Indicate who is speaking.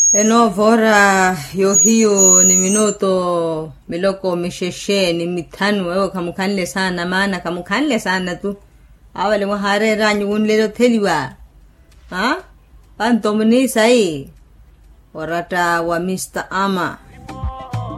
Speaker 1: Eno vora yo hiyo ni minuto miloko misheshe ni mitanu wewe kamukanle sana maana kamukanle sana tu awale mwahare ranyu unlelo teliwa pantomni sai warata wa Mr. Ama